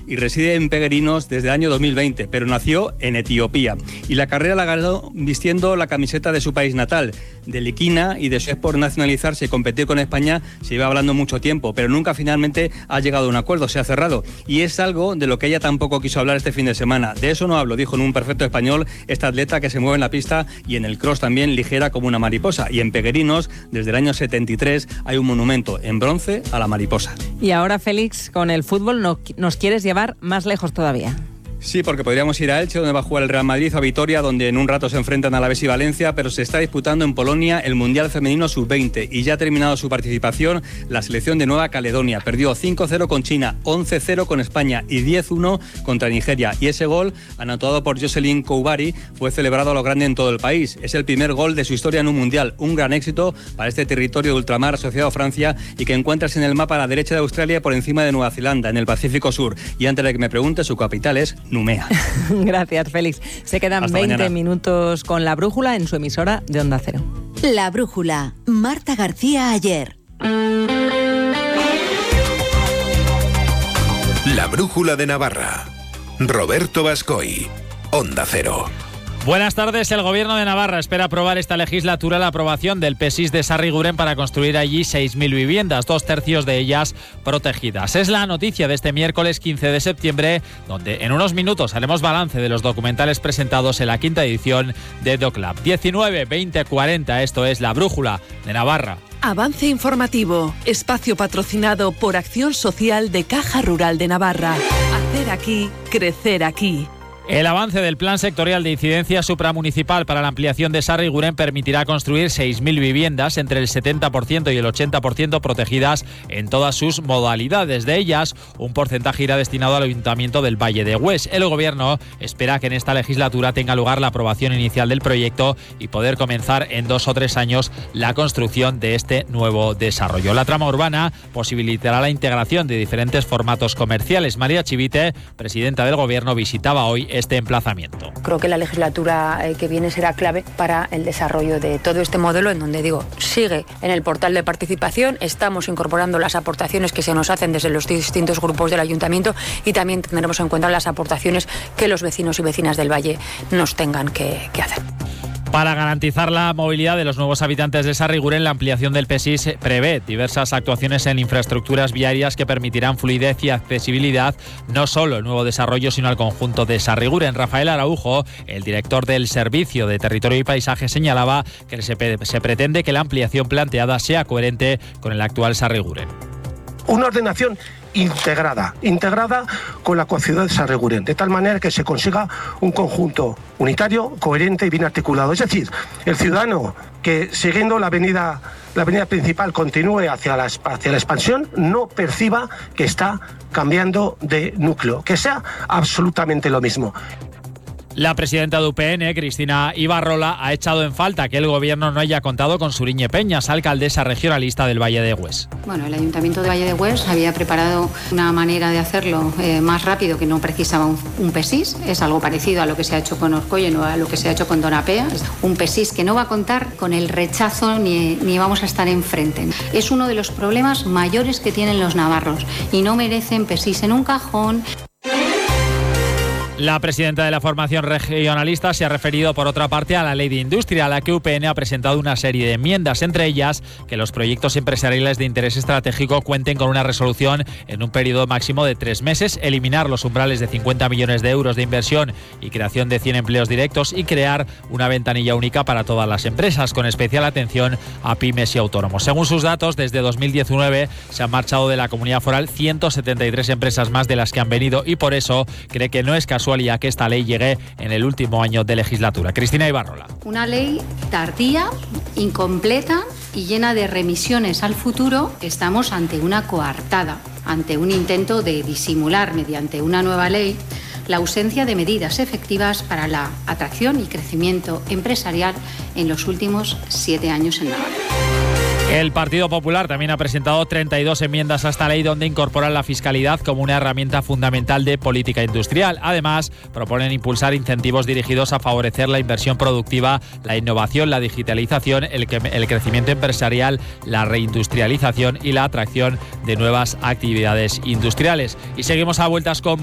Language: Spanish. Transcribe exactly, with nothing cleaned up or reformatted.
y reside en Peguerinos desde el año dos mil veinte, pero nació en Etiopía. Y la carrera la ganó vistiendo la camiseta de su país natal. De Liquina y de su por nacionalizarse y competir con España se iba hablando mucho tiempo, pero nunca finalmente ha llegado a un acuerdo, se ha cerrado. Y es algo de lo que ella tampoco quiso hablar este fin de semana. De eso no hablo, dijo en un perfecto español esta atleta que se mueve en la pista y en el cross también ligera como una mariposa. Y en Peguerinos, desde el año setenta y tres, hay un monumento en bronce a la mariposa. Y ahora, Félix, con el fútbol no, nos quieres llevar más lejos todavía. Sí, porque podríamos ir a Elche, donde va a jugar el Real Madrid, o a Vitoria, donde en un rato se enfrentan a Alavés y Valencia, pero se está disputando en Polonia el Mundial Femenino sub veinte y ya ha terminado su participación la selección de Nueva Caledonia. Perdió cinco cero con China, once cero con España y diez uno contra Nigeria. Y ese gol, anotado por Jocelyn Koubari, fue celebrado a lo grande en todo el país. Es el primer gol de su historia en un Mundial, un gran éxito para este territorio de ultramar asociado a Francia y que encuentras en el mapa a la derecha de Australia por encima de Nueva Zelanda, en el Pacífico Sur. Y antes de que me pregunte, su capital es Numea. Gracias, Félix. Se quedan Hasta veinte mañana. minutos con La Brújula en su emisora de Onda Cero. La Brújula. Marta García Ayer. La Brújula de Navarra. Roberto Bascoy. Onda Cero. Buenas tardes. El Gobierno de Navarra espera aprobar esta legislatura la aprobación del P E S I S de Sarriguren para construir allí seis mil viviendas, dos tercios de ellas protegidas. Es la noticia de este miércoles quince de septiembre, donde en unos minutos haremos balance de los documentales presentados en la quinta edición de DocLab. diecinueve, veinte, cuarenta, esto es La Brújula de Navarra. Avance informativo, espacio patrocinado por Acción Social de Caja Rural de Navarra. Hacer aquí, crecer aquí. El avance del Plan Sectorial de Incidencia Supramunicipal para la ampliación de Sarriguren permitirá construir seis mil viviendas, entre el setenta por ciento y el ochenta por ciento protegidas en todas sus modalidades. De ellas, un porcentaje irá destinado al Ayuntamiento del Valle de Hues. El Gobierno espera que en esta legislatura tenga lugar la aprobación inicial del proyecto y poder comenzar en dos o tres años la construcción de este nuevo desarrollo. La trama urbana posibilitará la integración de diferentes formatos comerciales. María Chivite, presidenta del Gobierno, visitaba hoy este emplazamiento. Creo que la legislatura que viene será clave para el desarrollo de todo este modelo, en donde, digo, sigue en el portal de participación, estamos incorporando las aportaciones que se nos hacen desde los distintos grupos del ayuntamiento y también tendremos en cuenta las aportaciones que los vecinos y vecinas del Valle nos tengan que, que hacer. Para garantizar la movilidad de los nuevos habitantes de Sarriguren, la ampliación del P E S I S prevé diversas actuaciones en infraestructuras viarias que permitirán fluidez y accesibilidad no solo al nuevo desarrollo, sino al conjunto de Sarriguren. Rafael Araujo, el director del Servicio de Territorio y Paisaje, señalaba que se, se pretende que la ampliación planteada sea coherente con el actual Sarriguren. Una ordenación integrada, integrada con la ciudad de Sarriguren, de tal manera que se consiga un conjunto unitario, coherente y bien articulado. Es decir, el ciudadano que siguiendo la avenida, la avenida principal continúe hacia la, hacia la expansión, no perciba que está cambiando de núcleo, que sea absolutamente lo mismo. La presidenta de U P N, Cristina Ibarrola, ha echado en falta que el Gobierno no haya contado con Suriñe Peñas, alcaldesa regionalista del Valle de Hues. Bueno, el Ayuntamiento de Valle de Hues había preparado una manera de hacerlo eh, más rápido, que no precisaba un, un P E S I S. Es algo parecido a lo que se ha hecho con Orcoyen o a lo que se ha hecho con Donapea. Es un P E S I S que no va a contar con el rechazo ni, ni vamos a estar enfrente. Es uno de los problemas mayores que tienen los navarros y no merecen P E S I S en un cajón. La presidenta de la formación regionalista se ha referido, por otra parte, a la Ley de Industria, a la que U P N ha presentado una serie de enmiendas, entre ellas que los proyectos empresariales de interés estratégico cuenten con una resolución en un periodo máximo de tres meses, eliminar los umbrales de cincuenta millones de euros de inversión y creación de cien empleos directos y crear una ventanilla única para todas las empresas, con especial atención a pymes y autónomos. Según sus datos, desde dos mil diecinueve se han marchado de la comunidad foral ciento setenta y tres empresas más de las que han venido y por eso cree que no es casualidad que esta ley llegue en el último año de legislatura. Cristina Ibarrola. Una ley tardía, incompleta y llena de remisiones al futuro. Estamos ante una coartada, ante un intento de disimular mediante una nueva ley la ausencia de medidas efectivas para la atracción y crecimiento empresarial en los últimos siete años en Navarra. El Partido Popular también ha presentado treinta y dos enmiendas a esta ley donde incorporan la fiscalidad como una herramienta fundamental de política industrial. Además, proponen impulsar incentivos dirigidos a favorecer la inversión productiva, la innovación, la digitalización, el, que, el crecimiento empresarial, la reindustrialización y la atracción de nuevas actividades industriales. Y seguimos a vueltas con